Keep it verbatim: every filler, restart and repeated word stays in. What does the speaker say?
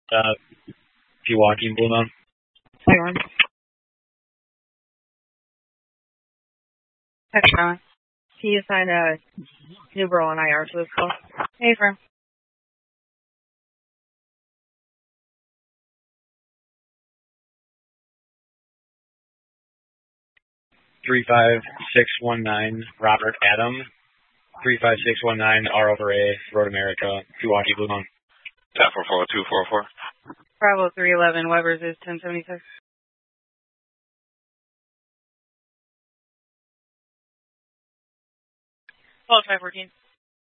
uh, Pewaukee Blue Mountain. Hang on. Heck, Ron. Can you assign a new girl on I R to this call? Hey, friend. three five six one nine, Robert Adam. three five six one nine, R over A, Road America, Pewaukee Blue Mountain. Tap four four two four four. Bravo three eleven, Weber's is ten seventy-six. twelve five fourteen.